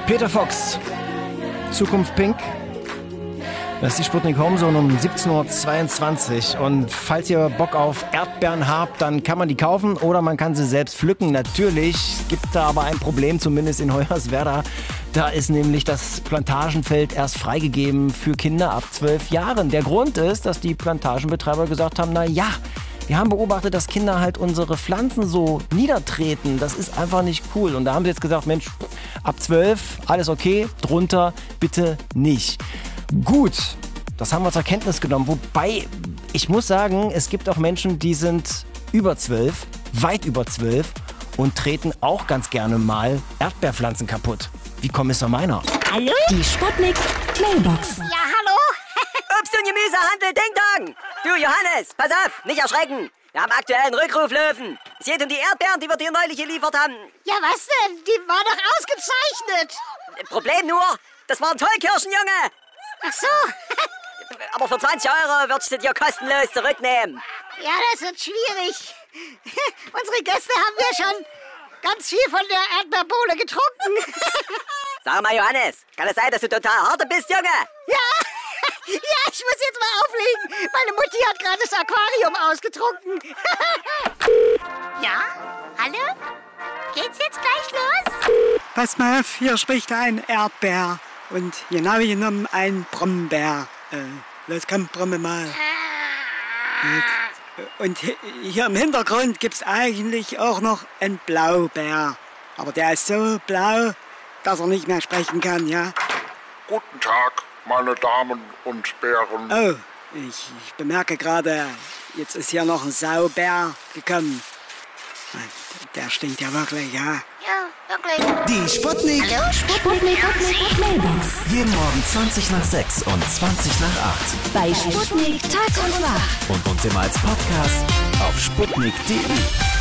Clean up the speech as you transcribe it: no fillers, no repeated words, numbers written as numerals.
Peter Fox, Zukunft Pink. Das ist die Sputnik Homezone um 17:22 Uhr. Und falls ihr Bock auf Erdbeeren habt, dann kann man die kaufen oder man kann sie selbst pflücken. Natürlich gibt da aber ein Problem, zumindest in Hoyerswerda. Da ist nämlich das Plantagenfeld erst freigegeben für Kinder ab 12 Jahren. Der Grund ist, dass die Plantagenbetreiber gesagt haben, na ja, wir haben beobachtet, dass Kinder halt unsere Pflanzen so niedertreten. Das ist einfach nicht cool. Und da haben sie jetzt gesagt, Mensch, ab 12, alles okay, drunter bitte nicht. Gut, das haben wir zur Kenntnis genommen. Wobei, ich muss sagen, es gibt auch Menschen, die sind über 12, weit über 12 und treten auch ganz gerne mal Erdbeerpflanzen kaputt. Wie Kommissar Meiner. Hallo? Die Sputnik Mailbox. Ja, hallo? Obst- und Gemüsehandel, Ding Dong! Du, Johannes, pass auf, nicht erschrecken. Wir haben aktuell einen Rückruflöwen. Es geht um die Erdbeeren, die wir dir neulich geliefert haben. Ja, was denn? Die war doch ausgezeichnet. Problem nur, das waren Tollkirschen, Junge. Ach so. Aber für 20 € würdest du dir kostenlos zurücknehmen. Ja, das wird schwierig. Unsere Gäste haben ja schon ganz viel von der Erdbeerbohle getrunken. Sag mal, Johannes, kann es sein, dass du total harte bist, Junge? Ja. Ja, ich muss jetzt mal auflegen. Meine Mutti hat gerade das Aquarium ausgetrunken. Ja? Hallo? Geht's jetzt gleich los? Pass mal auf, hier spricht ein Erdbeer und genau genommen ein Brombeer. Los, komm, brumme mal. Und hier im Hintergrund gibt's eigentlich auch noch einen Blaubeer. Aber der ist so blau, dass er nicht mehr sprechen kann, ja? Guten Tag, meine Damen und Bären. Oh, ich bemerke gerade, jetzt ist hier noch ein Saubär gekommen. Der stinkt ja wirklich, ja? Ja, wirklich. Die Sputnik. Hallo? Sputnik Mailbox. Jeden Morgen 20 nach 6 und 20 nach 8. Bei Sputnik Tag und Nacht. Und uns immer als Podcast auf sputnik.de.